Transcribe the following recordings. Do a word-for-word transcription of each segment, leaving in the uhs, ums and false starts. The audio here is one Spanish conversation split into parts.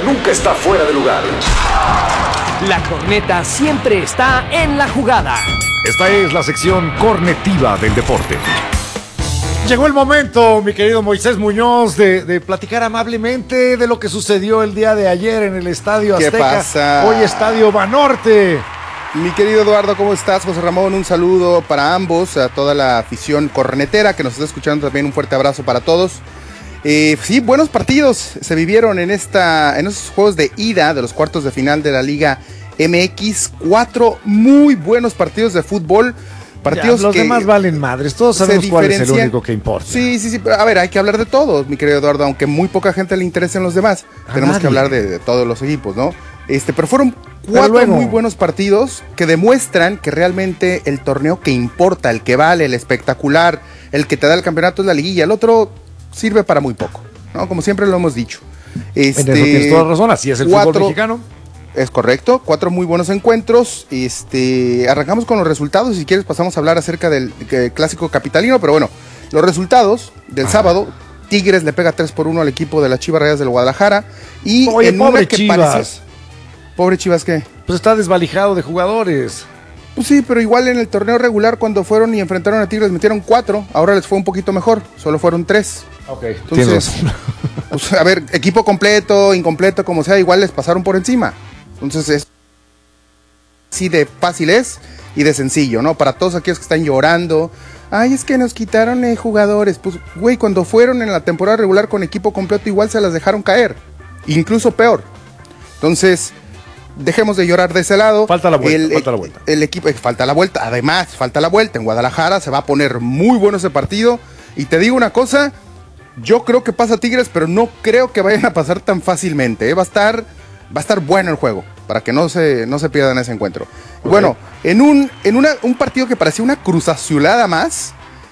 nunca está fuera de lugar. La corneta siempre está en la jugada. Esta es la sección cornetiva del deporte. Llegó el momento, mi querido Moisés Muñoz, de, de platicar amablemente de lo que sucedió el día de ayer en el Estadio Azteca. ¿Qué pasa? Hoy Estadio Banorte. Mi querido Eduardo, ¿cómo estás? José Ramón, un saludo para ambos, a toda la afición cornetera que nos está escuchando también, un fuerte abrazo para todos. Eh, sí, buenos partidos se vivieron en, esta, en esos juegos de ida de los cuartos de final de la Liga M X. Cuatro muy buenos partidos de fútbol. Partidos ya, los que demás valen madres, todos sabemos cuál es el único que importa. Sí, sí, sí, a ver, hay que hablar de todos, mi querido Eduardo, aunque muy poca gente le interesen los demás. A tenemos nadie. que hablar de, de todos los equipos, ¿no? Este, pero fueron cuatro pero muy buenos partidos que demuestran que realmente el torneo que importa, el que vale, el espectacular, el que te da el campeonato es la liguilla, el otro sirve para muy poco, ¿no? Como siempre lo hemos dicho. Este, en eso tienes toda razón, así es el cuatro, fútbol mexicano. Es correcto, cuatro muy buenos encuentros. Este, arrancamos con los resultados, si quieres pasamos a hablar acerca del eh, clásico capitalino, pero bueno, los resultados del ah. sábado. Tigres le pega tres por uno al equipo de las Chivas Rayadas del Guadalajara. Y Oye, en pobre una que Chivas. Parece, pobre Chivas, ¿qué? Pues está desvalijado de jugadores. Pues sí, pero igual en el torneo regular cuando fueron y enfrentaron a Tigres metieron cuatro, ahora les fue un poquito mejor, solo fueron tres. Ok, entonces, pues, a ver, equipo completo, incompleto, como sea, igual les pasaron por encima. Entonces es así de fácil es y de sencillo, ¿no? Para todos aquellos que están llorando, ay, es que nos quitaron eh, jugadores. Pues, güey, cuando fueron en la temporada regular con equipo completo igual se las dejaron caer, incluso peor. Entonces, dejemos de llorar de ese lado. Falta la vuelta, el, falta la vuelta. El, el equipo, falta la vuelta, además, falta la vuelta. En Guadalajara se va a poner muy bueno ese partido. Y te digo una cosa, yo creo que pasa Tigres, pero no creo que vayan a pasar tan fácilmente, ¿eh? Va a estar... Va a estar bueno el juego, para que no se, no se pierdan ese encuentro. Okay. Bueno, en un, en una, un partido que parecía una cruzazuelada más,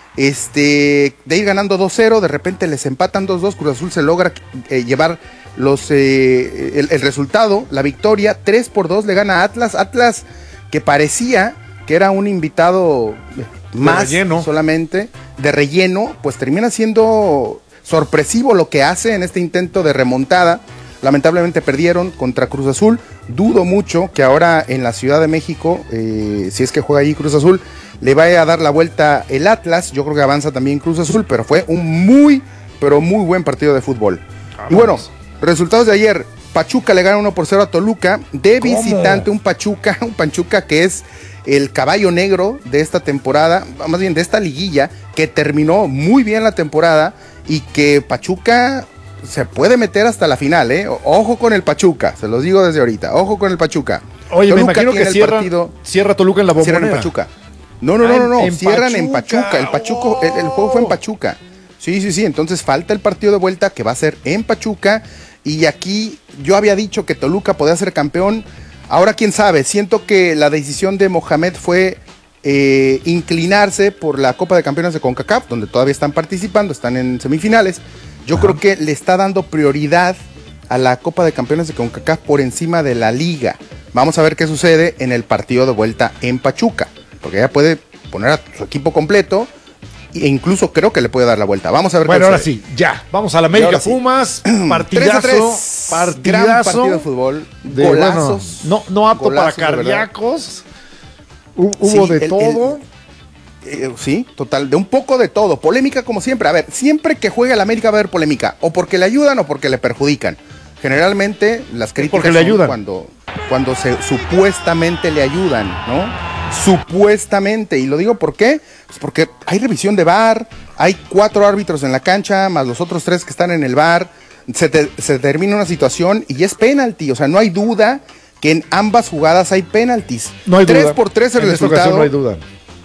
este, de ir ganando dos cero, de repente les empatan dos dos, Cruz Azul se logra eh, llevar los, eh, el, el resultado, la victoria, tres por dos le gana a Atlas. Atlas que parecía que era un invitado más de relleno. solamente, de relleno, pues termina siendo sorpresivo lo que hace en este intento de remontada. Lamentablemente perdieron contra Cruz Azul. Dudo mucho que ahora en la Ciudad de México, eh, si es que juega allí Cruz Azul, le vaya a dar la vuelta el Atlas. Yo creo que avanza también Cruz Azul, pero fue un muy, pero muy buen partido de fútbol. Vamos. Y bueno, resultados de ayer. Pachuca le gana uno por cero a Toluca. De ¿Cómo? visitante, un Pachuca, un Pachuca que es el caballo negro de esta temporada, más bien de esta liguilla, que terminó muy bien la temporada y que Pachuca... se puede meter hasta la final, ¿eh? Ojo con el Pachuca, se los digo desde ahorita. Ojo con el Pachuca. Oye, Toluca me imagino que cierran, partido, cierra Toluca en la Bombonera. Cierran en Pachuca. No, no, no, no, no. En cierran Pachuca. en Pachuca. El Pachuco, el, el juego fue en Pachuca. Sí, sí, sí. Entonces falta el partido de vuelta que va a ser en Pachuca. Y aquí yo había dicho que Toluca podía ser campeón. Ahora quién sabe. Siento que la decisión de Mohamed fue eh, inclinarse por la Copa de Campeones de CONCACAF, donde todavía están participando, están en semifinales. Yo Ajá. creo que le está dando prioridad a la Copa de Campeones de CONCACAF por encima de la Liga. Vamos a ver qué sucede en el partido de vuelta en Pachuca, porque ella puede poner a su equipo completo e incluso creo que le puede dar la vuelta. Vamos a ver bueno, qué ahora sucede. sí, ya. Vamos a la América Pumas. Sí. Partidazo. tres a tres. Partidazo. Gran partido de fútbol. De, golazos. Bueno, no, no apto golazos, para cardíacos. Hubo sí, de el, todo. El, Eh, sí, total, de un poco de todo, polémica como siempre. A ver, siempre que juega el América va a haber polémica, o porque le ayudan o porque le perjudican. Generalmente las críticas porque le son ayudan. cuando, cuando se supuestamente le ayudan, ¿no? Supuestamente, y lo digo ¿por qué? Pues porque hay revisión de V A R, hay cuatro árbitros en la cancha, más los otros tres que están en el V A R, se, te, se termina una situación y es penalti, o sea, no hay duda que en ambas jugadas hay penaltis. No hay tres duda. por tres el en resultado. Esta ocasión no hay duda.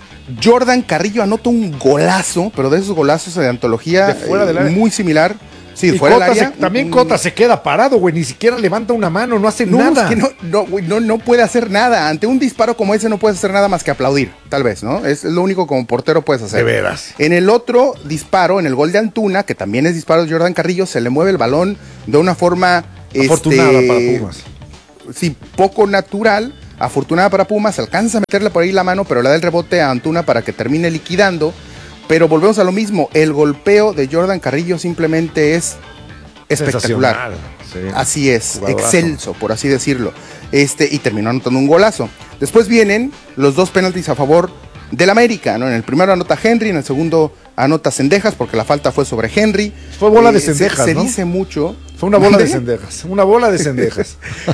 Jordan Carrillo anota un golazo, pero de esos golazos de antología de fuera del área. Eh, muy similar. Sí, y fuera Cota del área. Se, también Cota se queda parado, güey, ni siquiera levanta una mano, no hace no, nada. Es que no, no, güey, no, no puede hacer nada. Ante un disparo como ese no puedes hacer nada más que aplaudir, tal vez, ¿no? Es lo único como portero puedes hacer. De veras. En el otro disparo, en el gol de Antuna, que también es disparo de Jordan Carrillo, se le mueve el balón de una forma... afortunada este, para Pumas. Sí, poco natural. Afortunada para Pumas, alcanza a meterle por ahí la mano, pero le da el rebote a Antuna para que termine liquidando. Pero volvemos a lo mismo, el golpeo de Jordan Carrillo simplemente es espectacular. Sí. Así es, Jugadorazo. excelso, por así decirlo. Este, y terminó anotando un golazo. Después vienen los dos penaltis a favor del América, ¿no? En el primero anota Henry, en el segundo anota Cendejas, porque la falta fue sobre Henry. Fue bola de Eh, se- Cendejas, Se, ¿no? dice mucho. Fue una bola de ¿Mande? Cendejas. Una bola de Cendejas.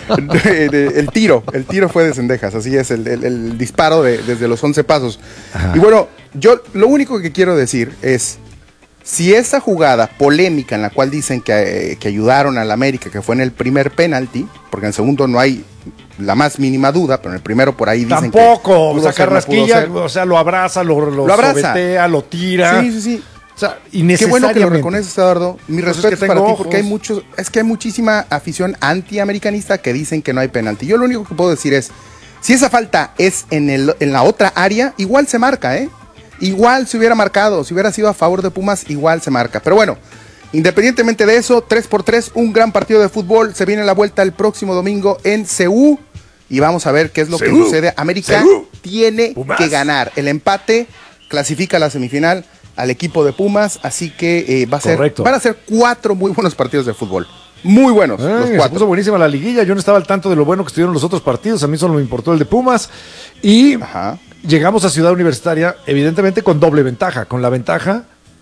el tiro, el tiro fue de Cendejas, así es, el, el- el disparo de- desde los once pasos. Ajá. Y bueno, yo lo único que quiero decir es, si esa jugada polémica en la cual dicen que, eh, que ayudaron al América, que fue en el primer penalti, porque en el segundo no hay la más mínima duda, pero en el primero por ahí dicen que Tampoco. O pudo sea, ser, no pudo Carrasquilla, ser. o sea, lo abraza, lo, lo, Lo abraza. sobetea, lo tira. Sí, sí, sí. O sea, Qué bueno que lo innecesariamente. reconoces, Eduardo. Mi Pues es respeto que es para tengo ti, porque hay ojos. muchos, es que hay muchísima afición antiamericanista que dicen que no hay penalti. Yo lo único que puedo decir es, si esa falta es en, el, en la otra área, igual se marca, ¿eh? Igual se hubiera marcado, si hubiera sido a favor de Pumas, igual se marca. Pero bueno, independientemente de eso, tres por tres, un gran partido de fútbol. Se viene la vuelta el próximo domingo en Seúl. Y vamos a ver qué es lo que Seúl. sucede. América Seúl. tiene Pumas. que ganar. El empate clasifica a la semifinal al equipo de Pumas, así que eh, va a ser, Correcto. van a ser cuatro muy buenos partidos de fútbol. Muy buenos, Ay, los se cuatro. puso buenísima la liguilla. Yo no estaba al tanto de lo bueno que estuvieron los otros partidos. A mí solo me importó el de Pumas. Y Ajá. llegamos a Ciudad Universitaria, evidentemente con doble ventaja. Con la ventaja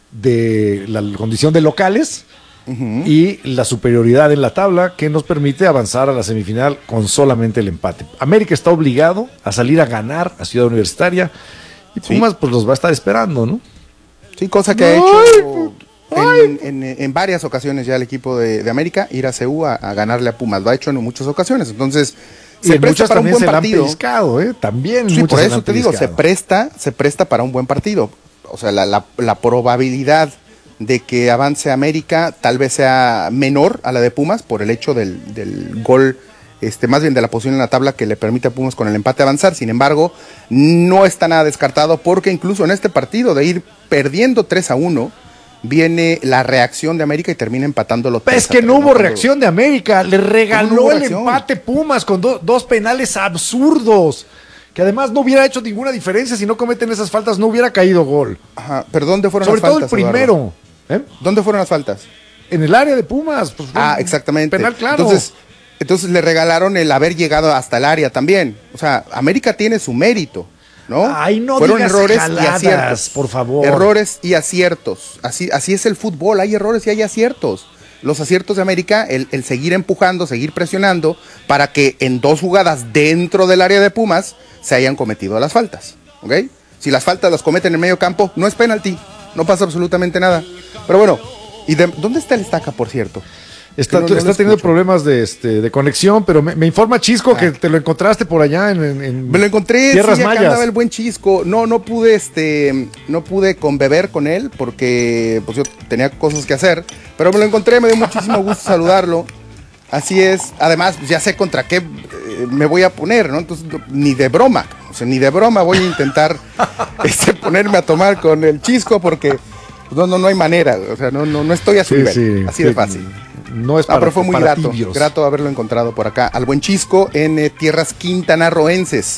de la condición de locales y la superioridad en la tabla que nos permite avanzar a la semifinal con solamente el empate. América está obligado a salir a ganar a Ciudad Universitaria y Sí. Pumas pues los va a estar esperando, ¿no? Sí, cosa que ha hecho en, en- en varias ocasiones ya el equipo de, de América, ir a Seúl a, a ganarle a Pumas. Lo ha hecho en muchas ocasiones. Entonces, Y se en presta muchas para un también buen se la han partido. pellizcado, ¿eh? También Sí, muchas por se la eso han te digo, se pellizcado. presta, se presta para un buen partido. O sea, la, la- la probabilidad de que avance América tal vez sea menor a la de Pumas por el hecho del, del gol, este, más bien de la posición en la tabla que le permite a Pumas con el empate avanzar. Sin embargo, no está nada descartado porque incluso en este partido de ir perdiendo tres a uno, viene la reacción de América y termina empatándolo Pero es tres a que no tres, hubo Cuando- reacción de América, le regaló ¿Cómo no hubo el reacción? empate Pumas con do- dos penales absurdos, que además no hubiera hecho ninguna diferencia si no cometen esas faltas, no hubiera caído gol. Ajá, pero ¿dónde fueron Sobre las todo el faltas, Eduardo? primero, ¿eh? ¿Dónde fueron las faltas? En el área de Pumas. Pues, fue Ah, un exactamente. Penal claro. Entonces, entonces le regalaron el haber llegado hasta el área también. O sea, América tiene su mérito, ¿no? Ay, no Fueron digas errores y jaladas, aciertos. por favor. Errores y aciertos. Así, así es el fútbol, hay errores y hay aciertos. Los aciertos de América, el, el seguir empujando, seguir presionando, para que en dos jugadas dentro del área de Pumas se hayan cometido las faltas. ¿Ok? Si las faltas las cometen en medio campo, no es penalti. No pasa absolutamente nada. Pero bueno, ¿y de, dónde está el Estaca, por cierto? Está, Que no- no está lo teniendo escucho. problemas de, este, de conexión, pero me, me informa Chisco que te lo encontraste por allá en, en- en Me lo encontré, Tierras sí, acá Mayas. andaba el buen Chisco. No, no pude, este, no pude conbeber con él porque pues yo tenía cosas que hacer, pero me lo encontré, me dio muchísimo gusto saludarlo. Así es. Además, pues, ya sé contra qué eh, me voy a poner, ¿no? Entonces, no, ni de broma, o sea, ni de broma voy a intentar este, ponerme a tomar con el Chisco porque pues, no, no, no hay manera, o sea, no, no, no estoy a su Sí, nivel, sí, así sí. de fácil. No es Ah, para, pero fue muy para grato, tibios. grato haberlo encontrado por acá, al buen Chisco en eh, tierras quintanarroenses.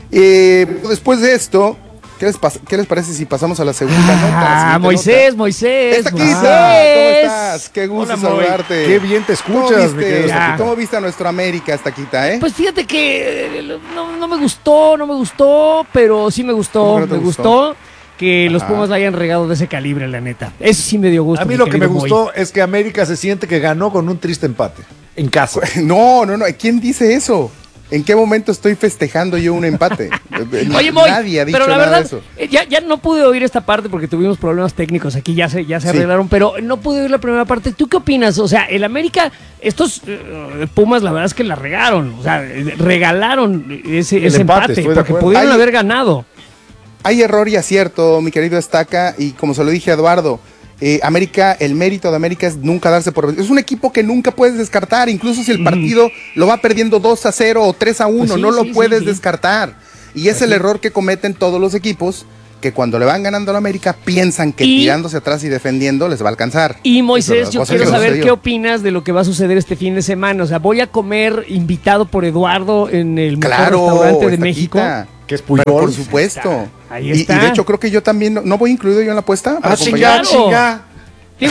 Eh, después de esto, ¿qué les, pas- qué les parece si pasamos a la segunda nota? la Ah, siguiente Moisés, nota? Moisés. Está aquí, Moisés. ¿cómo estás? Qué gusto Hola, Moy. saludarte. Qué bien te escuchas, ¿Cómo mi viste, querido Ya. ¿Cómo viste a nuestro América, Estaquita, eh? Pues fíjate que eh, no, no me gustó, no me gustó, pero sí me ¿Cómo gustó, que no te me gustó? gustó que los Ajá. Pumas la hayan regado de ese calibre, la neta. Eso sí me dio gusto. A mí mi lo que me querido Moy. gustó es que América se siente que ganó con un triste empate en casa. No, no, no. ¿Quién dice eso? ¿En qué momento estoy festejando yo un empate? Oye, Moy, Nadie ha dicho pero la nada verdad, de eso. eh, ya, ya no pude oír esta parte porque tuvimos problemas técnicos aquí, ya se, ya se Sí. arreglaron, pero no pude oír la primera parte. ¿Tú qué opinas? O sea, el América, estos eh, Pumas, la verdad es que la regaron, o sea, eh, regalaron ese, El ese empate, empate, estoy de porque acuerdo. pudieron Hay- haber ganado. Hay error y acierto, mi querido Estaca, y como se lo dije a Eduardo, eh, América, el mérito de América es nunca darse por vencido. Es un equipo que nunca puedes descartar, incluso si el partido lo va perdiendo dos a cero o tres a uno, Pues sí, no lo sí, puedes sí, sí. descartar. Y es el error que cometen todos los equipos, que cuando le van ganando a la América piensan que Y- tirándose atrás y defendiendo les va a alcanzar. Y Moisés, Eso, yo cosa quiero que no saber sucedió. qué opinas de lo que va a suceder este fin de semana. O sea, voy a comer invitado por Eduardo en el mejor Claro, restaurante de Estaquita. México. Que es Puyol. Pero por supuesto. Ahí Y- está. Y, de hecho creo que yo también, ¿no, no voy incluido yo en la apuesta? para Ah, acompañar? chinga, Claro. chinga. Digo,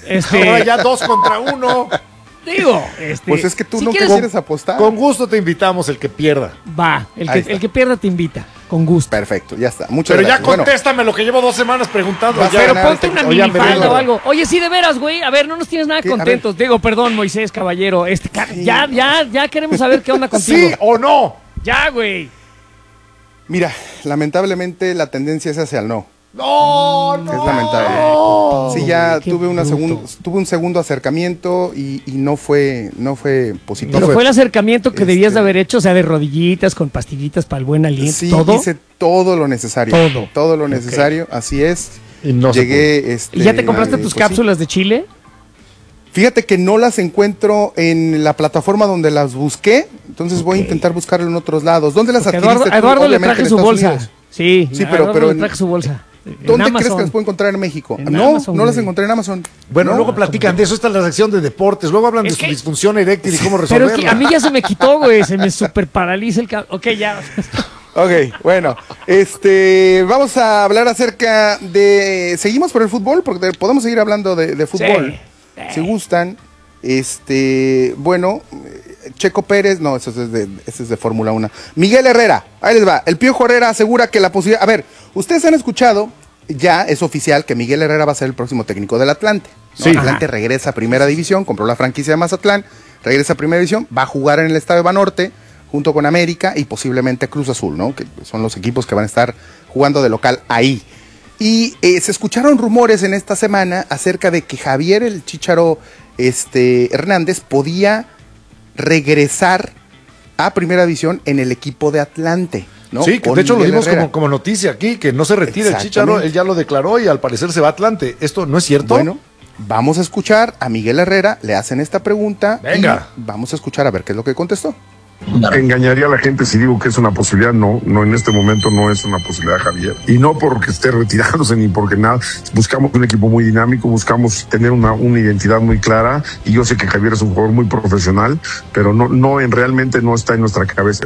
Este, Ahora ya dos contra uno. digo, este, Pues es que tú si no quieres- quieres apostar. Con gusto te invitamos el que pierda. Va, el Ahí que, está. el que pierda te invita, con gusto. Perfecto, ya está. Muchas Pero ya gracias. Bueno, contéstame lo que llevo dos semanas preguntando. Vas a Ya. Pero ganar ponte este- una Oye, ya me minifalda vengo. o algo. Oye, sí, de veras, güey. A ver, no nos tienes nada ¿Qué? A contentos. Digo, perdón, Moisés, caballero. Este, ca- ya, ya, ya queremos saber qué onda contigo. ¿Sí o no? Ya, güey. mira, lamentablemente la tendencia es hacia el no. No, no. Es lamentable. Sí, ya qué tuve una bruto. segun- tuve un segundo acercamiento y, y no fue no fue positivo. Pero fue el acercamiento que debías Este- de haber hecho, o sea, de rodillitas, con pastillitas para el buen aliento, Sí, todo. hice todo lo necesario. Todo. Todo lo necesario, así es. Y no se Llegué, este, ¿Y ya te compraste eh, tus pues sí. cápsulas de chile? Fíjate que no las encuentro en la plataforma donde las busqué, entonces voy a intentar buscarlo en otros lados. ¿Dónde las Porque a adquiriste Eduardo, a tú? Eduardo le Obviamente traje en su Estados bolsa. Unidos. Sí, Sí, a pero- Eduardo pero le en- traje su bolsa. En ¿Dónde crees Amazon. que las puedo encontrar en México? En no, Amazon, no las güey. encontré en Amazon. Bueno, No. luego platican de eso. Esta es la sección de deportes. Luego hablan Es de que- su disfunción eréctil y cómo Pero resolverla. es que a mí ya se me quitó, güey. Se me super paraliza el cabello. Ok, ya. Ok, bueno, este, vamos a hablar acerca de, seguimos por el fútbol, porque podemos seguir hablando de, de fútbol, Sí. si gustan. Este, bueno, Checo Pérez, no, eso es de, eso es de Fórmula uno. Miguel Herrera, ahí les va. El Piojo Herrera asegura que la posibilidad, a ver, ustedes han escuchado, ya es oficial que Miguel Herrera va a ser el próximo técnico del Atlante. ¿no? Sí. Atlante regresa a Primera División, compró la franquicia de Mazatlán, regresa a Primera División, va a jugar en el Estadio Banorte junto con América y posiblemente Cruz Azul, ¿no? Que son los equipos que van a estar jugando de local ahí. Y eh, se escucharon rumores en esta semana acerca de que Javier el Chícharo este, Hernández podía regresar a Primera División en el equipo de Atlante, ¿no? Sí, que Con de hecho lo Miguel dimos Herrera. como, como noticia aquí, que no se retira el Chícharo. Exactamente. Él ya lo declaró y al parecer se va a Atlante. ¿Esto no es cierto? Bueno, vamos a escuchar a Miguel Herrera, le hacen esta pregunta. Venga. Y vamos a escuchar a ver qué es lo que contestó. Engañaría a la gente si digo que es una posibilidad. No, no, en este momento no es una posibilidad, Javier. Y no porque esté retirándose ni porque nada. Buscamos un equipo muy dinámico, buscamos tener una, una identidad muy clara. Y yo sé que Javier es un jugador muy profesional, pero no, no, en realmente no está en nuestra cabeza.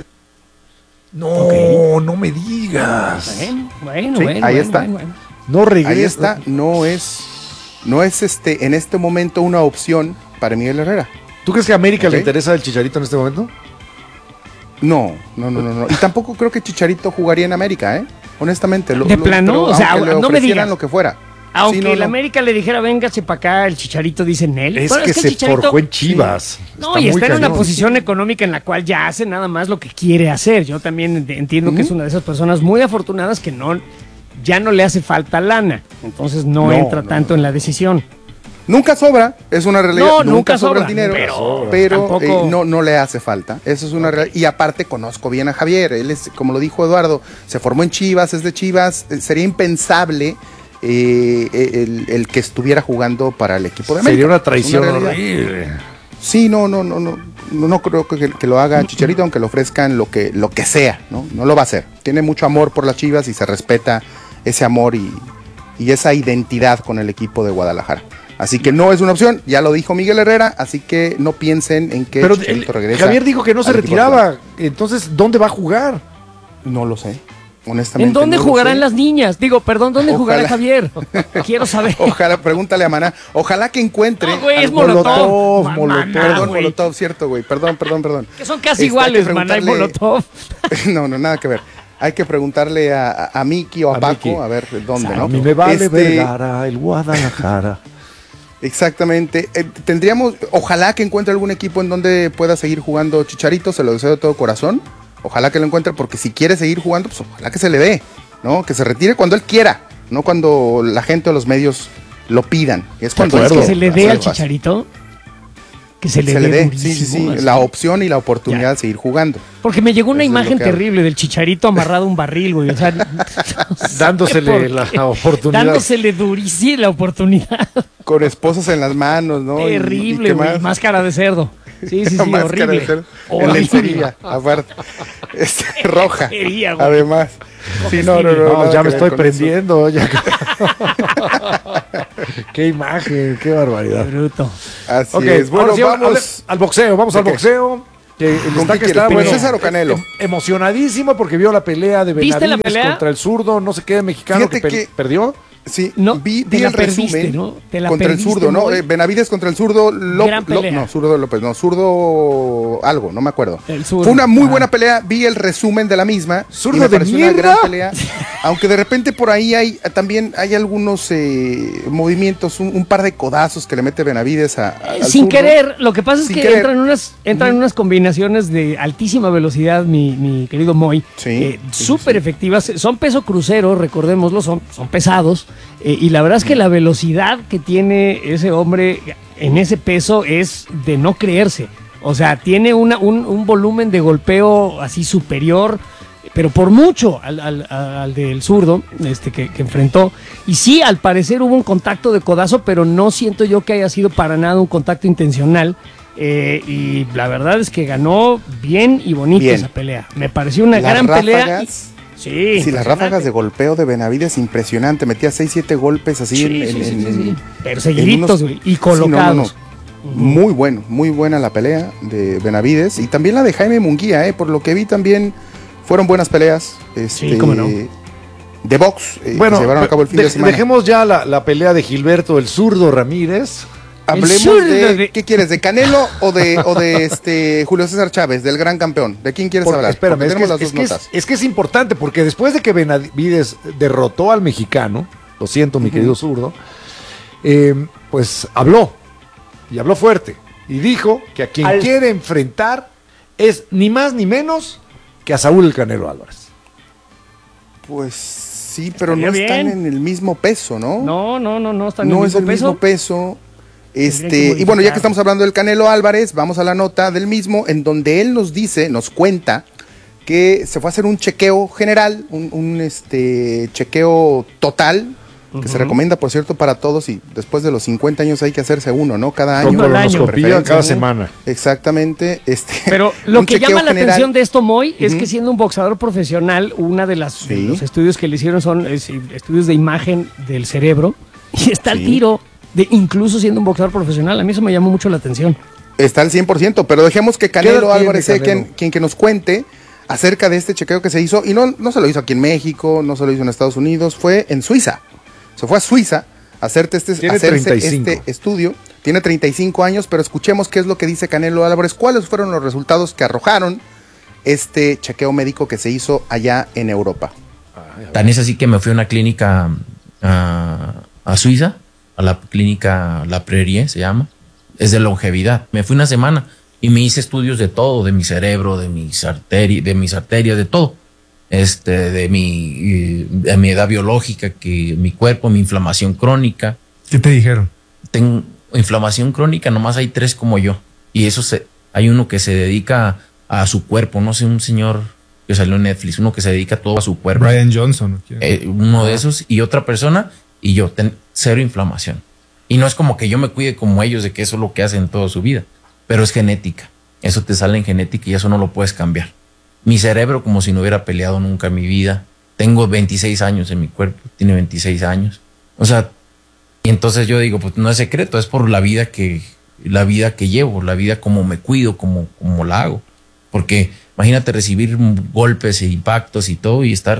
No, no me digas. Bueno, bueno, Sí, bueno. ahí bueno, está. bueno, bueno. No regresa. Ahí está, no es, no es este, en este momento una opción para Miguel Herrera. ¿Tú crees que a América le Ok. interesa el Chicharito en este momento? No, no, no, no, no. Y tampoco creo que Chicharito jugaría en América, ¿eh? Honestamente. Lo, ¿De lo- plano? pero O sea, aunque le no me ofrecieran digas. lo que fuera. Aunque Sí, no, el no. América le dijera, véngase para acá, el Chicharito dice en él. Es Bueno, que el se Chicharito- forjó en Chivas. No, y muy está en una cañón. posición económica en la cual ya hace nada más lo que quiere hacer. Yo también ent- entiendo que es una de esas personas muy afortunadas que no, ya no le hace falta lana. Entonces no, No, entra no, tanto en la decisión. Nunca sobra, es una realidad. No, nunca, nunca sobra, sobra, el dinero, pero pero, tampoco- eh, no, no le hace falta. Eso es una realidad. Y aparte conozco bien a Javier. Él es, como lo dijo Eduardo, se formó en Chivas, es de Chivas. Eh, Sería impensable eh, el, el que estuviera jugando para el equipo de América. Sería una Es traición realidad. horrible. Sí, no, no, no, no, no, no creo que, que lo haga Chicharito, aunque le ofrezcan lo que, lo que sea, ¿no? No lo va a hacer. Tiene mucho amor por las Chivas y se respeta ese amor y, y esa identidad con el equipo de Guadalajara. Así que no es una opción, ya lo dijo Miguel Herrera, así que no piensen en que Pero Chicharito él- regresa. Javier dijo que no se al equipo de retiraba. Entonces, ¿dónde va a jugar? Atlanta. No lo sé, honestamente. ¿En dónde no lo jugarán sé. las niñas? Digo, perdón, ¿dónde Ojalá. jugará Javier? Quiero saber. Ojalá, pregúntale a Maná. Ojalá que encuentre. No, güey, es algún- Molotov. Molotov, Ma- Molotov. Maná, Perdón, güey. Molotov, cierto, güey. Perdón, perdón, perdón. Que son casi Este, hay que iguales, Maná y preguntarle- Molotov. No, no, nada que ver. Hay que preguntarle a, a, a Miki o a, A Paco Miki. a ver dónde, ¿no? A mí me vale Este, Vergara, el Guadalajara. Exactamente. Eh, tendríamos, ojalá que encuentre algún equipo en donde pueda seguir jugando Chicharito, se lo deseo de todo corazón. Ojalá que lo encuentre, porque si quiere seguir jugando, pues ojalá que se le dé, ¿no? Que se retire cuando él quiera, no cuando la gente o los medios lo pidan. Es cuando él acuerdo. Que quiere. se le Así dé de al fácil. Chicharito. Que se le Se dé. le dé, sí, sí, sí, durísimo, así. la opción y la oportunidad Ya. de seguir jugando. Porque me llegó una Eso es lo imagen que hago. terrible del Chicharito amarrado a un barril, güey. O sea, no sé Dándosele por la qué. oportunidad. Dándosele durísima la oportunidad. Con esposas en las manos, ¿no? Y- y Terrible, qué güey. más. Máscara de cerdo. Sí, sí, sí, Máscara horrible. de cerdo. En Horrible. lencería, aparte. Este, roja. Lencería, güey. Además. Sí, no, no, no. No, nada ya que me ver estoy con prendiendo. ya. Qué imagen, qué barbaridad. Bruto. eso. Así Ok, es. Bueno, ahora sí, vamos. hable- al boxeo, vamos al Ok. boxeo. Que el ¿Con destaque qué está, quieres? bueno, ¿César o Canelo? em- emocionadísimo porque vio la pelea de ¿Viste la Benavides pelea? contra el zurdo, no sé qué, mexicano Fíjate que, pe- que- perdió. Sí, no, vi, te vi la el perdiste, resumen ¿no? Te la contra el perdiste, zurdo, ¿no? Moy. Eh, Benavides contra el zurdo Gran López. pelea. No, zurdo López, no, zurdo algo, no me acuerdo. El zurdo. Fue una muy Ajá. buena pelea, vi el resumen de la misma. ¿Zurdo y me de pareció una mierda? gran pelea. Aunque de repente por ahí hay también hay algunos eh, movimientos, un, un par de codazos que le mete Benavides a, a- al Sin zurdo. querer, lo que pasa es Sin que querer. entran unas, entran unas combinaciones de altísima velocidad, mi, mi querido Moy, Sí, eh, sí, súper sí. efectivas, son peso crucero, recordémoslo, son, son pesados, eh, y la verdad es que la velocidad que tiene ese hombre en ese peso es de no creerse, o sea, tiene una, un, un volumen de golpeo así superior, pero por mucho al, al, al del zurdo este, que, que enfrentó. Y sí, al parecer hubo un contacto de codazo, pero no siento yo que haya sido para nada un contacto intencional. Eh, y la verdad es que ganó bien y bonito Bien. esa pelea. Me pareció una Las gran pelea. y- ráfagas, Sí, Sí, las impresionante. ráfagas de golpeo de Benavides, impresionante. Metía seis, siete golpes así Sí, en, sí, en- sí, en- sí, sí. en- Pero en seguiditos, unos- güey, y Sí, no, no, no. colocados. Muy bueno, muy buena la pelea de Benavides. Y también la de Jaime Munguía, eh, por lo que vi también fueron buenas peleas. Este, Sí, cómo no. De box, eh, Bueno, que se llevaron a cabo el fin de- de semana. dejemos ya la, la pelea de Gilberto, el zurdo Ramírez. Hablemos zurdo de, de- ¿qué quieres? ¿De Canelo o de, o de este Julio César Chávez, del gran campeón? ¿De quién quieres Porque, hablar? espérame, Porque es que, tenemos las es, dos que es- notas. es que es importante, porque después de que Benavides derrotó al mexicano, lo siento, mi querido zurdo, eh, pues habló, y habló fuerte, y dijo que a quien Al- quiere enfrentar es ni más ni menos que a Saúl el Canelo Álvarez. Pues sí, pero Estaría no están bien. en el mismo peso, ¿no? No, no, no, no están no en el es el mismo peso. mismo peso. Tendrían Este, que y bueno, ya modificar. que estamos hablando del Canelo Álvarez, vamos a la nota del mismo, en donde él nos dice, nos cuenta, que se fue a hacer un chequeo general, un, un, este, chequeo total, que se recomienda, por cierto, para todos, y después de los cincuenta años hay que hacerse uno, ¿no? Cada año. Uno al año. Colonoscopía Preferencia, cada ¿no? semana. Exactamente. Este, Pero lo un que chequeo llama la general. atención de esto, Moy, es Ujú. que siendo un boxeador profesional, una de las de Sí. los estudios que le hicieron son es, estudios de imagen del cerebro y está al Sí. tiro de incluso siendo un boxeador profesional. A mí eso me llamó mucho la atención. Está al cien por ciento, pero dejemos que ¿Qué edad Canelo tiene Álvarez sea Canelo? quien, quien que nos cuente acerca de este chequeo que se hizo, y no, no se lo hizo aquí en México, no se lo hizo en Estados Unidos, fue en Suiza. Se fue a Suiza a hacerte este, Tiene hacerse treinta y cinco. este estudio. Tiene treinta y cinco años, pero escuchemos qué es lo que dice Canelo Álvarez, cuáles fueron los resultados que arrojaron este chequeo médico que se hizo allá en Europa. Tan es así que me fui a una clínica a, a Suiza, a la clínica La Prairie se llama, es de longevidad. Me fui una semana y me hice estudios de todo, de mi cerebro, de mis arterias, de mis arterias, de todo. Este, de mi, de mi edad biológica, que mi cuerpo, mi inflamación crónica. ¿Qué te dijeron? Tengo inflamación crónica, nomás hay tres como yo. Y eso se, hay uno que se dedica a, a su cuerpo, no sé, un señor que salió en Netflix, uno que se dedica todo a su cuerpo. Brian Johnson. ¿o quién? Eh, uno de esos y otra persona y yo, ten, cero inflamación. Y no es como que yo me cuide como ellos de que eso es lo que hacen toda su vida, pero es genética. Eso te sale en genética y eso no lo puedes cambiar. Mi cerebro como si no hubiera peleado nunca en mi vida. Tengo veintiséis años en mi cuerpo, tiene veintiséis años. O sea, y entonces yo digo, pues no es secreto, es por la vida que, la vida que llevo, la vida como me cuido, como, como la hago. Porque imagínate recibir golpes e impactos y todo y estar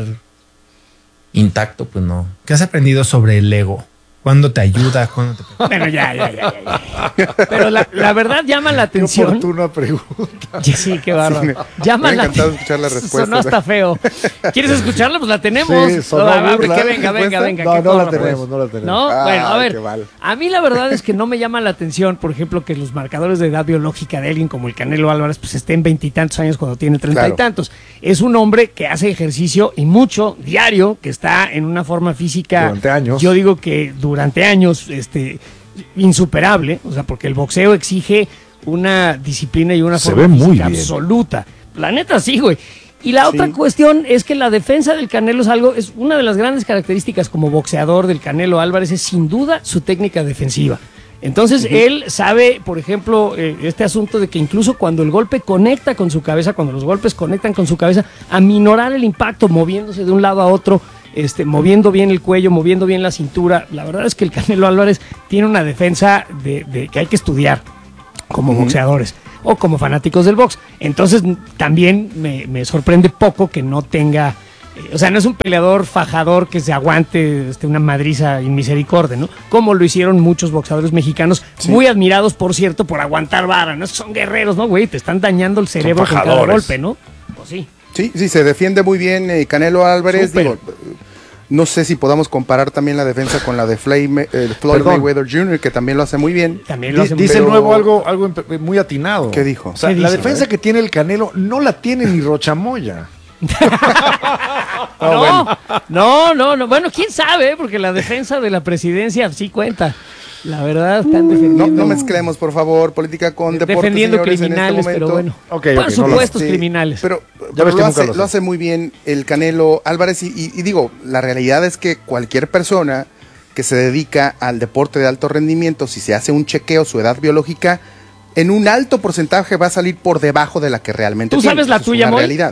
intacto, pues no. ¿Qué has aprendido sobre el ego? ¿Cuándo te ayuda? ¿Cuándo te... Bueno, ya, ya, ya, ya, ya. Pero la, la verdad llama la Qué atención. oportuna pregunta. Sí, qué bárbaro. Sí, Llama me la ha encantado escuchar la respuesta. Sonó hasta feo. ¿Quieres escucharla? Pues la tenemos. Sí, sonó No, a ver, burla. que venga, venga, venga. No, que no la corra, tenemos, pues. no la tenemos. No, Ay, bueno, a ver. qué mal. A mí la verdad es que no me llama la atención, por ejemplo, que los marcadores de edad biológica de alguien como el Canelo Álvarez pues estén veintitantos años cuando tiene treinta Claro. y tantos. Es un hombre que hace ejercicio y mucho, diario, que está en una forma física. Durante años. Yo digo que durante años, este, insuperable, o sea, porque el boxeo exige una disciplina y una Se forma ve muy física bien. absoluta. La neta sí, güey. Y la Sí. otra cuestión es que la defensa del Canelo es algo, es una de las grandes características como boxeador del Canelo Álvarez, es sin duda su técnica defensiva. Entonces él sabe, por ejemplo, eh, este asunto de que incluso cuando el golpe conecta con su cabeza, cuando los golpes conectan con su cabeza, aminorar el impacto moviéndose de un lado a otro, este, moviendo bien el cuello, moviendo bien la cintura. La verdad es que el Canelo Álvarez tiene una defensa de, de que hay que estudiar como boxeadores o como fanáticos del box. Entonces también me, me sorprende poco que no tenga O sea, no es un peleador fajador que se aguante este, una madriza inmisericordia, ¿no? Como lo hicieron muchos boxeadores mexicanos, sí. muy admirados, por cierto, por aguantar vara, ¿no? Son guerreros, ¿no, güey? Te están dañando el cerebro con cada golpe, ¿no? Pues sí. Sí, sí, se defiende muy bien eh, Canelo Álvarez. Digo, no sé si podamos comparar también la defensa con la de Floyd, eh, Floyd Mayweather junior, que también lo hace muy bien. También lo hace muy bien. Dice el nuevo algo, algo muy atinado. ¿Qué dijo? O sea, ¿Qué la dice, defensa que tiene el Canelo no la tiene ni Rochamoya. no, no, bueno. no, no, no. Bueno, quién sabe, porque la defensa de la presidencia sí cuenta. La verdad, están defendiendo. No, no mezclemos, por favor, política con deportes. Defendiendo criminales, en este pero bueno. Okay, por okay, supuestos no lo, criminales. Pero, pero lo, hace, lo, lo hace muy bien el Canelo Álvarez. Y, y, y digo, la realidad es que cualquier persona que se dedica al deporte de alto rendimiento, si se hace un chequeo, su edad biológica, en un alto porcentaje va a salir por debajo de la que realmente ¿Tú tiene. sabes la tuya, Moy? Realidad.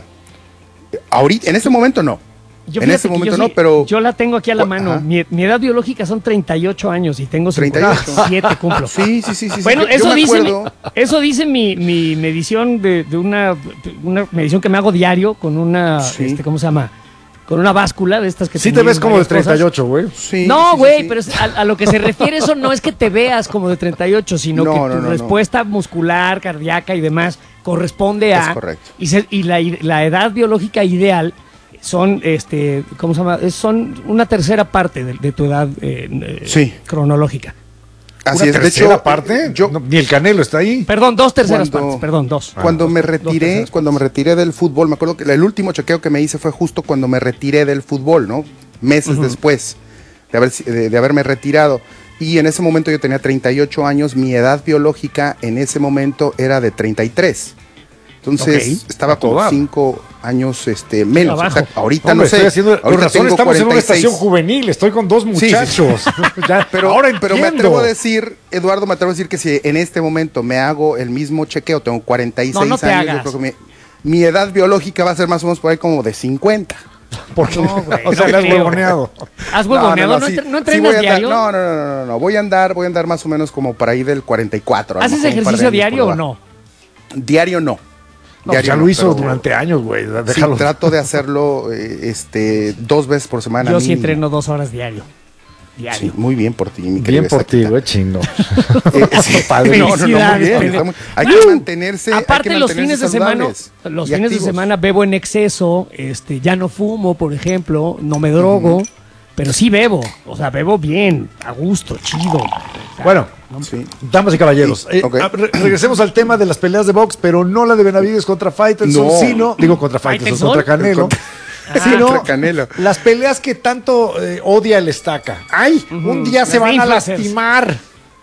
Ahorita, en este momento no. Yo en este momento yo no, sí, pero... Yo la tengo aquí a la mano. Mi, mi edad biológica son treinta y ocho años y tengo cincuenta y siete cumplo. Sí, sí, sí. sí bueno, yo, eso, yo dice mi, acuerdo... eso dice mi, mi medición de, de una, una medición que me hago diario con una, sí. este, ¿cómo se llama? Con una báscula de estas que... Sí te ves como de treinta y ocho, güey. Sí, no, güey, sí, sí, pero es, a, a lo que se refiere eso no es que te veas como de treinta y ocho, sino no, que tu no, no, respuesta no. muscular, cardíaca y demás corresponde a... Es correcto. Y, se, y la, la edad biológica ideal son, este, ¿cómo se llama? Son una tercera parte de, de tu edad eh, sí. cronológica. Así ¿Una es, tercera de hecho, parte? Yo, no, ni el Canelo está ahí. Perdón, dos terceras cuando, partes, perdón, dos. Cuando ah, me retiré, dos cuando me retiré del fútbol, me acuerdo que el último chequeo que me hice fue justo cuando me retiré del fútbol, ¿no? Meses uh-huh. después de, haber, de, de haberme retirado. Y en ese momento yo tenía treinta y ocho años, mi edad biológica en ese momento era de treinta y tres. Entonces okay. estaba como cinco años este, menos. O sea, ahorita Hombre, no sé. Estoy haciendo, ahorita con razón estamos cuarenta y seis. En una estación juvenil. Estoy con dos muchachos. Sí, sí. ya, pero, ahora pero me atrevo a decir, Eduardo, me atrevo a decir que si en este momento me hago el mismo chequeo, tengo cuarenta y seis no, no te años, hagas. yo creo que mi, mi edad biológica va a ser más o menos por ahí como de cincuenta. Porque, no, güey, o sea, no le has huevoneado. ¿Has huevoneado? No, no, no, ¿No, sí, ¿No entrenas sí diario? Andar, no, no, no, no, no, voy a andar, voy a andar más o menos como para ahí del cuarenta y cuatro. ¿Haces ejercicio diario o no? Diario no. No, diario ya lo no, hizo durante años, güey. Sí, trato de hacerlo eh, este, dos veces por semana. Yo sí entreno dos horas diario. Diario. Sí, muy bien por ti, mi Bien por ti, güey, chingo. eh, sí, padre. No, no, no, muy bien. Muy, hay que mantenerse. Aparte, hay que los fines de semana, los fines activos. de semana bebo en exceso, este, ya no fumo, por ejemplo, no me drogo, uh-huh. pero sí bebo. O sea, bebo bien, a gusto, chido. O sea, bueno, ¿no? Sí. Damas y caballeros, sí. eh, okay. re regresemos al tema de las peleas de box, pero no la de Benavides contra Faitelson, no. sino, digo contra Faitelson, contra Canelo. Ah, sino Canelo. Las peleas que tanto eh, odia el Estaca. ¡Ay! Uh-huh. Un día las se van a lastimar.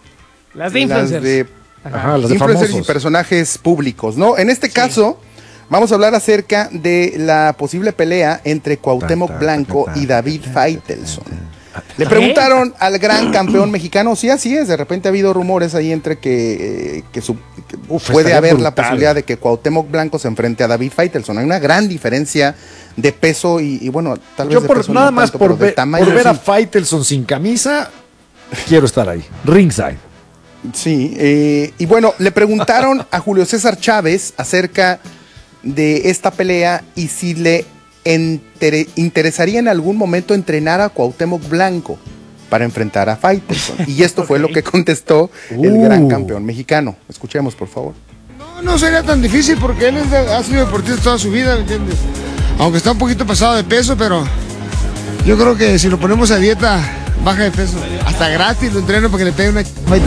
Las de influencers. Las de, Ajá, las de influencers famosos. Y personajes públicos, ¿no? En este sí. caso, vamos a hablar acerca de la posible pelea entre Cuauhtémoc ta, ta, Blanco ta, ta, y David ta, ta, Faitelson. Ta, ta, ta, ta. Le preguntaron al gran campeón mexicano, sí, así es, de repente ha habido rumores ahí entre que, eh, que, su, que Uf, puede haber brutal. La posibilidad de que Cuauhtémoc Blanco se enfrente a David Faitelson. Hay una gran diferencia de peso y, y bueno, tal vez yo de por, peso nada no más tanto, por, ver, tamaño, por ver sí. a Faitelson sin camisa, quiero estar ahí, ringside. Sí, eh, y bueno, le preguntaron a Julio César Chávez acerca de esta pelea y si le entere, interesaría en algún momento entrenar a Cuauhtémoc Blanco para enfrentar a Faitelson. Y esto okay. fue lo que contestó uh. el gran campeón mexicano. Escuchemos, por favor. No, no sería tan difícil porque él es de, ha sido deportista toda su vida, ¿me entiendes? Aunque está un poquito pasado de peso, pero yo creo que si lo ponemos a dieta, baja de peso. Hasta gratis lo entreno para que le pegue una...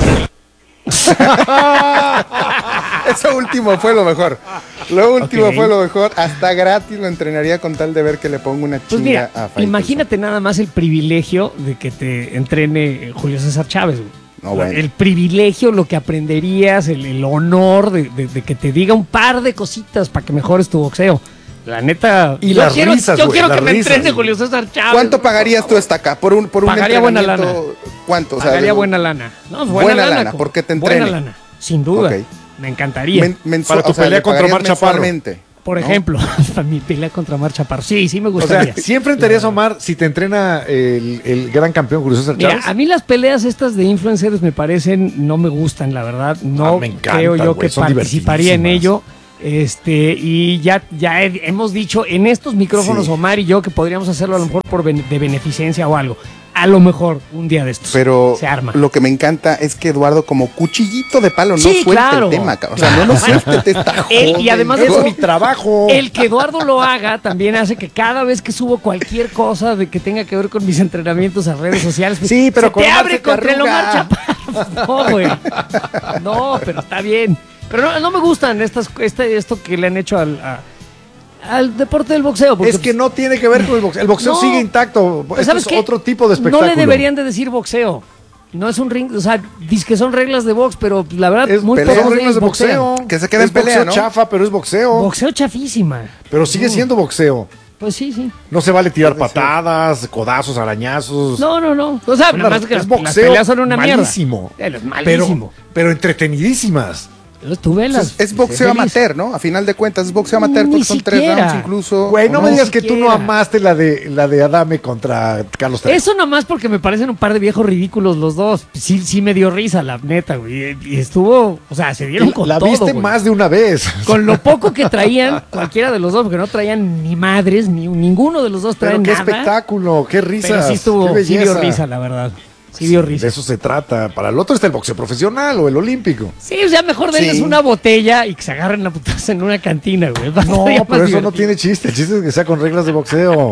Eso último fue lo mejor. Lo último okay. fue lo mejor. Hasta gratis lo entrenaría con tal de ver que le pongo una chinga pues mira, a Faitelson. Imagínate nada más el privilegio de que te entrene Julio César Chávez. No, bueno. El privilegio, lo que aprenderías, el, el honor de, de, de que te diga un par de cositas para que mejores tu boxeo. La neta. Y las quiero, risas, Yo wey, quiero que me risas, entrene wey. Julio César Chávez. ¿Cuánto pagarías tú esta acá? Por un, por un Pagaría buena lana. ¿Cuánto? O sea, Pagaría de, buena lana. No, buena, buena lana, lana, porque te entrene. Buena lana, sin duda. Okay. Me encantaría. Men, mensual, para tu o sea, pelea contra Omar Chaparro. Por ¿no? ejemplo, para mi pelea contra Omar Chaparro. Sí, sí me gustaría. O sea, ¿sí enfrentarías a Omar si te entrena el, el gran campeón Julio César Chávez? Mira, a mí las peleas estas de influencers me parecen, no me gustan, la verdad. No ah, me encanta, creo yo wey, que participaría en ello. Este, y ya, ya he- hemos dicho en estos micrófonos, Sí. Omar y yo, que podríamos hacerlo a lo mejor por bene- de beneficencia o algo. A lo mejor un día de estos. Pero se arma. lo que me encanta es que Eduardo, como cuchillito de palo, no Sí, suelta claro. el tema, cabrón. O sea, no lo suelte, te está Él- y además de Es eso, mi trabajo. el que Eduardo lo haga también hace que cada vez que subo cualquier cosa de que tenga que ver con mis entrenamientos a redes sociales, pues, Sí, pero se con te Omar abre se te contra el Omar arruga. Chaparro. No, güey. No, pero está bien. Pero no, no me gustan estas, este, esto que le han hecho al, a- al deporte del boxeo. Porque, Es que no tiene que ver con el boxeo. El boxeo No. sigue intacto. pues, Esto ¿sabes es qué? otro tipo de espectáculo. No le deberían de decir boxeo. No es un ring, o sea, dice que son reglas de box, pero la verdad, Es muy pelea, pocos reglas de boxean. boxeo. Que se quede en Es boxeo pelea, ¿no? chafa, pero es boxeo. Boxeo chafísima. Pero sigue siendo boxeo. Pues sí, sí. No se vale tirar patadas, codazos, arañazos. No, no, no. O sea, nada más que es las, boxeo las peleas son una mierda. malísimo. Eh, Es Pero, malísimo. pero entretenidísimas. Pero tú velas. Es, es boxeo amateur, ¿no? A final de cuentas, es boxeo amateur, Ni porque son tres siquiera. rounds incluso. Güey, no ¿o me no? digas que tú no siquiera. amaste la de la de Adame contra Carlos Trejo. Eso nomás porque me parecen un par de viejos ridículos los dos. Sí, sí me dio risa, la neta, güey. Y estuvo, o sea, se dieron con la todo, viste güey. más de una vez. Con lo poco que traían, cualquiera de los dos, porque no traían ni madres, ni ninguno de los dos Pero traen qué nada. espectáculo, qué risas. Pero sí estuvo, qué sí dio belleza. risa, la verdad. Sí dio De risa. eso se trata. Para el otro está el boxeo profesional o el olímpico. Sí, o sea, mejor denles Sí. una botella y que se agarren la putaza en una cantina, güey. No, Estaría pero más eso no divertido. tiene chiste. El chiste es que sea con reglas de boxeo.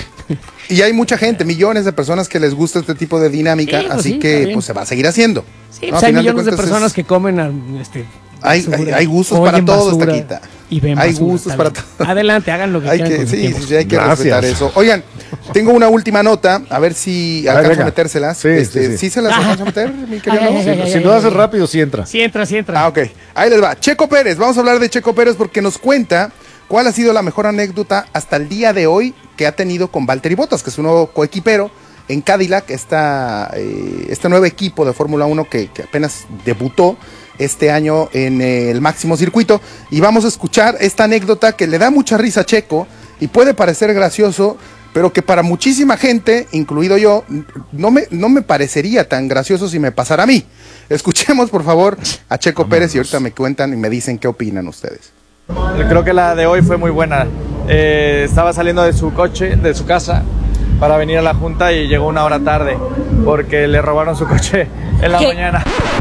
Y hay mucha gente, millones de personas que les gusta este tipo de dinámica, Sí, pues así sí, está que bien. pues se va a seguir haciendo. Sí, ¿no? pues A hay final millones de, cuentas personas es- que comen ah, este, Hay, basura, hay, hay gustos oyen para todos, basura Taquita. Y ven Hay basura, gustos está para bien. todos. Adelante, hagan lo que Hay quieran que, con su sí, tiempo. sí, sí, hay que Gracias. respetar eso. Oigan, tengo una última nota, a ver si A ver, alcanzo a venga. metérselas. Sí, Este, sí, sí. ¿Sí se las alcanzo a meter, mi querido Ay, Lalo? ay, ay, ay, Si lo haces rápido, sí entra. Sí entra, sí entra. Ah, ok. Ahí les va. Checo Pérez. Vamos a hablar de Checo Pérez porque nos cuenta cuál ha sido la mejor anécdota hasta el día de hoy que ha tenido con Valtteri Bottas, que es un nuevo coequipero en Cadillac, esta, eh, este nuevo equipo de Fórmula uno que, que apenas debutó este año en eh, el máximo circuito. Y vamos a escuchar esta anécdota que le da mucha risa a Checo y puede parecer gracioso, pero que para muchísima gente, incluido yo, no me, no me parecería tan gracioso si me pasara a mí. Escuchemos, por favor, a Checo Pérez y ahorita me cuentan y me dicen qué opinan ustedes. Creo que la de hoy fue muy buena. Eh, estaba saliendo de su coche, de su casa, para venir a la junta y llegó una hora tarde porque le robaron su coche en la ¿Qué? mañana.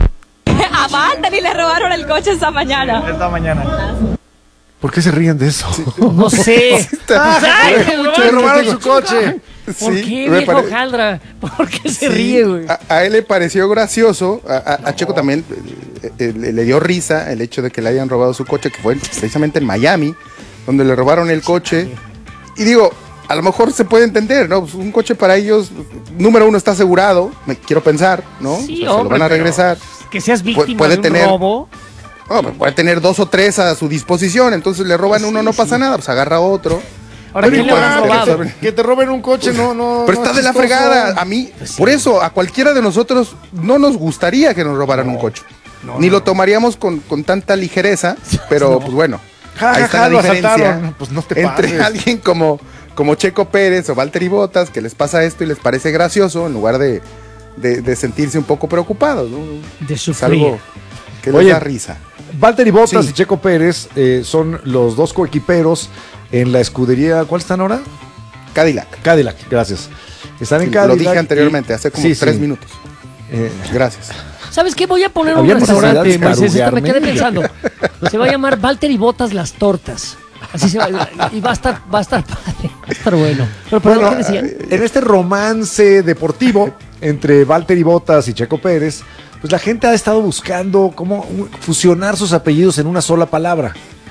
A Valtteri le robaron el coche esta mañana. Esta mañana. ¿Por qué se ríen de eso? No sé. Ay, Le robaron su coche. ¿Por Sí, qué, me viejo pare- Jaldra? ¿Por qué se Sí, ríe, güey? A, a él le pareció gracioso, a, a- a Checo también eh, eh, le, le dio risa el hecho de que le hayan robado su coche, que fue precisamente en Miami, donde le robaron el coche. Y digo, a lo mejor se puede entender, ¿no? Pues un coche para ellos, número uno, está asegurado, me quiero pensar, ¿no? Sí, O sea, se lo hombre, van a pero regresar. Que seas víctima puede de un tener- robo. No, pues puede tener dos o tres a su disposición, entonces le roban uno, no pasa nada, pues agarra otro. Ahora, Pero ¿quién le igual, habrá que robado? te- Que te roben un coche, no, no. Pero no está es de la chistoso. fregada. A mí, por eso, a cualquiera de nosotros no nos gustaría que nos robaran un coche. Ni lo tomaríamos con, con tanta ligereza, pero pues bueno. Ja, ahí ja, está ja, la lo diferencia asaltaron. Pues no te entre pases. alguien como, como Checo Pérez o Valtteri Bottas, que les pasa esto y les parece gracioso, en lugar de, de, de sentirse un poco preocupados, ¿no? De Es sufrir. algo que les Oye, da risa. Valtteri Bottas Sí. y Checo Pérez eh, son los dos coequiperos en la escudería. ¿Cuál están ahora? Cadillac. Cadillac, gracias. Están en Sí, Cadillac. lo dije anteriormente, y- hace como Sí, tres sí. minutos. Eh, Gracias. ¿Sabes qué? Voy a poner un Había restaurante, necesidad de Moisés. Esto me quedé escaruguearme. pensando. Se va a llamar Valtteri Bottas las tortas. Así se va. Y va a estar, va a estar padre. Va a estar bueno. Pero, perdón, Bueno, ¿qué decían? eh, en este romance deportivo entre Valtteri Bottas y Checo Pérez, pues la gente ha estado buscando cómo uh, fusionar sus apellidos en una sola palabra.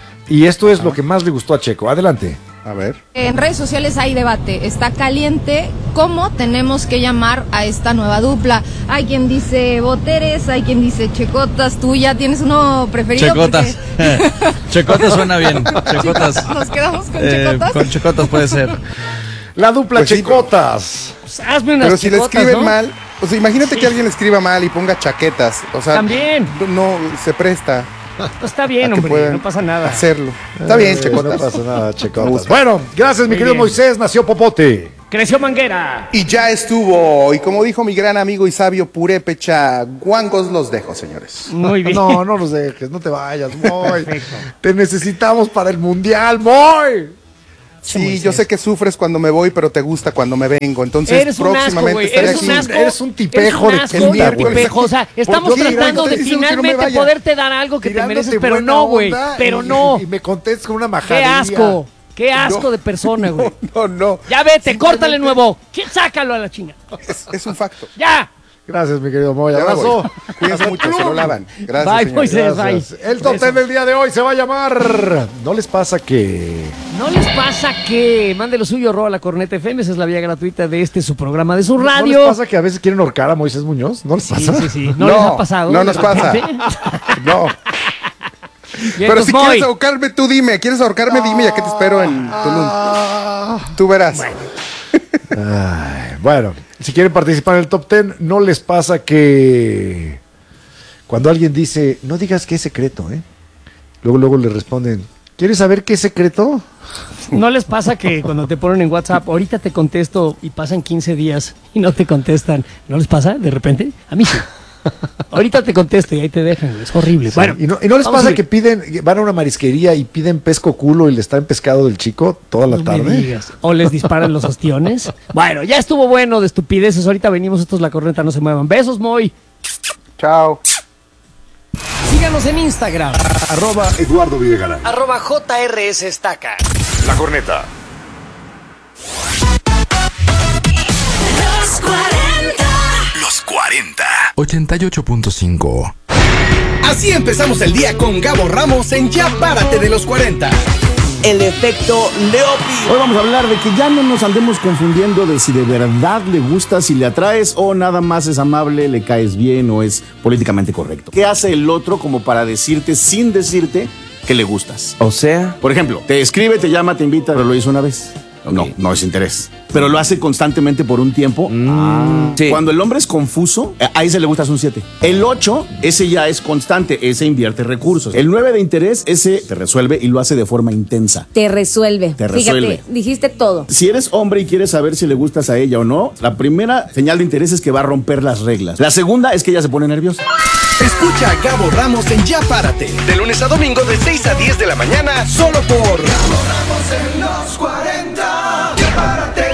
Y esto es lo que más le gustó a Checo. Adelante. A ver. En redes sociales hay debate, está caliente cómo tenemos que llamar a esta nueva dupla. Hay quien dice Boteres, hay quien dice Checotas, tú ya tienes uno preferido. Checotas. Checotas suena bien. Checotas. porque- Nos quedamos con Eh, Checotas. con Checotas puede ser. La dupla Pues sí, Checotas. Pues hazme unas Pero si le checotas, escriben ¿no? mal, o sea, imagínate que alguien le escriba mal y ponga chaquetas. O sea, También. no se presta Pues está bien, a que hombre. puedan No pasa nada. hacerlo. Está bien, Eh, Checotas. No pasa nada, Me Checotas. gusta. Bueno, gracias, mi Muy querido bien. Moisés. Nació Popote. Creció Manguera. Y ya estuvo. Y como dijo mi gran amigo y sabio Purépecha, guangos los dejo, señores. Muy bien. No, no los dejes, no te vayas, Moy. Te necesitamos para el Mundial, Moy. Sí, yo sé que sufres cuando me voy, pero te gusta cuando me vengo. Entonces, eres próximamente un asco, estaré eres aquí. un asco, Eres un tipejo eres un de asco, puta, un güey. tipejo. O sea, estamos Porque tratando de estoy diciendo que no me finalmente vaya. poderte dar algo que te Tirándote mereces, pero buena no, güey. onda Pero y- no. Y me contestas con una Qué majadería. asco. Qué asco No, de persona, güey. No, no. Ya vete, córtale nuevo. ¿Quién? Sácalo a la chinga. Es, es un facto. Ya. Gracias, mi querido Moy. Ya me Abrazo. voy. Cuídense mucho, se lo lavan. Gracias, Bye, señores. Moisés, bye. Gracias. El top ten del día de hoy se va a llamar ¿No les pasa que...? ¿No les pasa que mande lo suyo, arroba la corneta F M? Esa es la vía gratuita de este su programa de su radio. ¿No les pasa que a veces quieren ahorcar a Moisés Muñoz? ¿No les Sí, pasa? sí, sí. ¿No, No, les ha pasado? no de nos pasa. repente? No. Bien, Pero pues, si Moy. quieres ahorcarme, tú dime. ¿Quieres ahorcarme? Dime, ya que te espero en Tulum. Tú verás. Ay, bueno, si quieren participar en el top ten, ¿no les pasa que cuando alguien dice, no digas qué es secreto, eh? Luego, luego le responden, ¿quieres saber qué es secreto? ¿No les pasa que cuando te ponen en WhatsApp, ahorita te contesto y pasan quince días y no te contestan? ¿No les pasa de repente? A mí sí. Ahorita te contesto y ahí te dejan, es horrible. Sí, Bueno, y no, y no les vamos a pasa ver. que piden, van a una marisquería y piden pesco culo y les traen pescado del chico toda la No me tarde. digas. O les disparan los ostiones. Bueno, ya estuvo bueno de estupideces. Ahorita venimos, estos la corneta, no se muevan. Besos, Moy. Chao. Síganos en Instagram, Arroba Eduardo Videgaray. arroba J R S Estaca. La Corneta. Los cuarenta. Los cuarenta. ochenta y ocho punto cinco. Así empezamos el día con Gabo Ramos en Ya Párate de los cuarenta. El efecto Leopi. Hoy vamos a hablar de que ya no nos andemos confundiendo de si de verdad le gustas, si le atraes o nada más es amable, le caes bien o es políticamente correcto. ¿Qué hace el otro como para decirte sin decirte que le gustas? O sea, por ejemplo, te escribe, te llama, te invita, pero lo hizo una vez. No, no es interés. Pero lo hace constantemente por un tiempo. Ah. Sí. Cuando el hombre es confuso, a ese le gustas un siete. El ocho, ese ya es constante, ese invierte recursos. El nueve de interés, ese te resuelve y lo hace de forma intensa. Te resuelve. Te resuelve. Fíjate, dijiste todo. Si eres hombre y quieres saber si le gustas a ella o no, la primera señal de interés es que va a romper las reglas. La segunda es que ella se pone nerviosa. Escucha a Gabo Ramos en Ya Párate, de lunes a domingo de seis a diez de la mañana, solo por Gabo Ramos en los cuarenta. Ya Párate.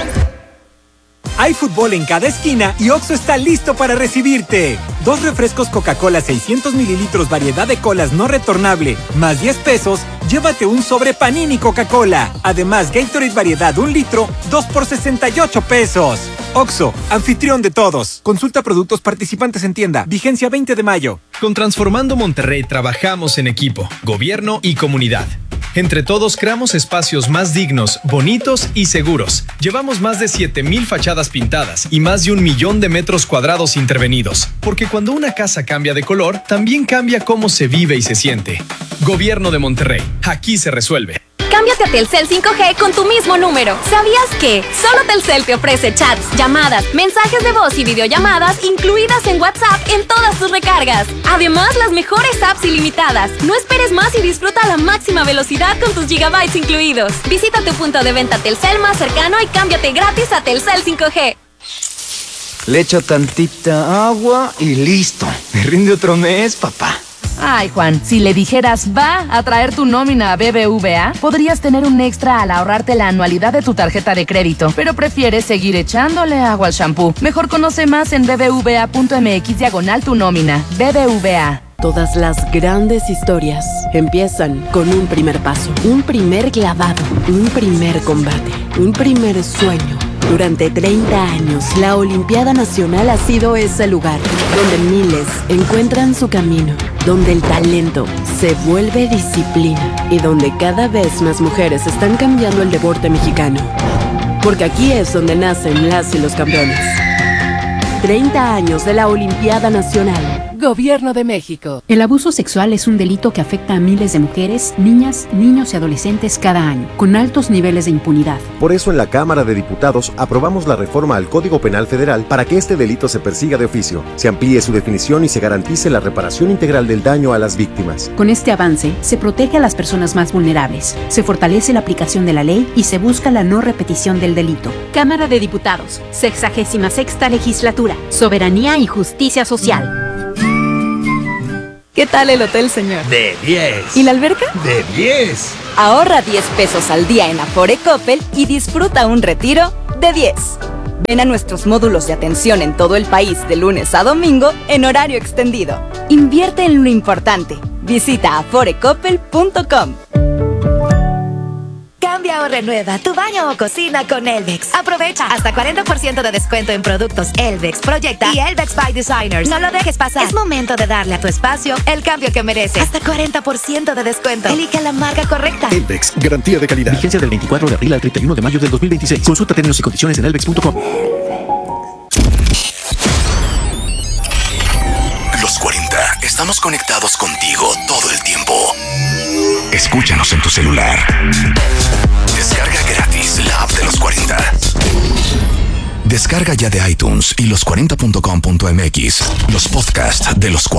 Hay fútbol en cada esquina y Oxxo está listo para recibirte. Dos refrescos Coca-Cola seiscientos mililitros variedad de colas no retornable, más diez pesos, llévate un sobre Panini Coca-Cola. Además, Gatorade variedad un litro, dos por sesenta y ocho pesos. Oxxo, anfitrión de todos. Consulta productos participantes en tienda. Vigencia veinte de mayo. Con Transformando Monterrey trabajamos en equipo, gobierno y comunidad. Entre todos creamos espacios más dignos, bonitos y seguros. Llevamos más de siete mil fachadas pintadas y más de un millón de metros cuadrados intervenidos. Porque cuando una casa cambia de color, también cambia cómo se vive y se siente. Gobierno de Monterrey. Aquí se resuelve. Cámbiate a Telcel cinco G con tu mismo número. ¿Sabías que solo Telcel te ofrece chats, llamadas, mensajes de voz y videollamadas incluidas en WhatsApp en todas tus recargas? Además, las mejores apps ilimitadas. No esperes más y disfruta la máxima velocidad con tus gigabytes incluidos. Visita tu punto de venta Telcel más cercano y cámbiate gratis a Telcel cinco G. Le echo tantita agua y listo. Me rinde otro mes, papá. Ay, Juan, si le dijeras va a traer tu nómina a B B V A, podrías tener un extra al ahorrarte la anualidad de tu tarjeta de crédito, pero prefieres seguir echándole agua al shampoo. Mejor conoce más en bbva.mx diagonal tu nómina. B B V A. Todas las grandes historias empiezan con un primer paso, un primer clavado, un primer combate, un primer sueño. Durante treinta años, la Olimpiada Nacional ha sido ese lugar donde miles encuentran su camino, donde el talento se vuelve disciplina y donde cada vez más mujeres están cambiando el deporte mexicano. Porque aquí es donde nacen las y los campeones. treinta años de la Olimpiada Nacional. Gobierno de México. El abuso sexual es un delito que afecta a miles de mujeres, niñas, niños y adolescentes cada año, con altos niveles de impunidad. Por eso en la Cámara de Diputados aprobamos la reforma al Código Penal Federal para que este delito se persiga de oficio, se amplíe su definición y se garantice la reparación integral del daño a las víctimas. Con este avance, se protege a las personas más vulnerables, se fortalece la aplicación de la ley y se busca la no repetición del delito. Cámara de Diputados, sexagésima sexta legislatura, soberanía y justicia social. ¿Qué tal el hotel, señor? De diez. ¿Y la alberca? De diez. Ahorra diez pesos al día en Afore Coppel y disfruta un retiro de diez. Ven a nuestros módulos de atención en todo el país de lunes a domingo en horario extendido. Invierte en lo importante. Visita afore coppel punto com. Cambia o renueva tu baño o cocina con Elvex. Aprovecha hasta cuarenta por ciento de descuento en productos Elvex, Proyecta y Elvex by Designers. No lo dejes pasar. Es momento de darle a tu espacio el cambio que merece. Hasta cuarenta por ciento de descuento. Elige la marca correcta. Elvex, garantía de calidad. Vigencia del veinticuatro de abril al treinta y uno de mayo del dos mil veintiséis. Consulta términos y condiciones en elvex punto com. Los cuarenta. Estamos conectados contigo todo el tiempo. Escúchanos en tu celular. Descarga gratis la app de Los cuarenta. Descarga ya de iTunes y los cuarenta punto com punto m x los podcasts de Los cuarenta.